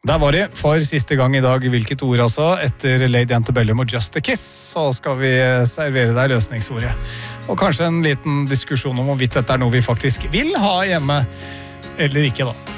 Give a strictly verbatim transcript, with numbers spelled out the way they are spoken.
Der var det for siste gang i dag, hvilket ord altså, etter Lady Antebellum og Just a Kiss, så skal vi servere deg løsningsordet. Og kanskje en liten diskusjon om hvorvidt dette er noe vi faktisk vil ha hjemme, eller ikke da.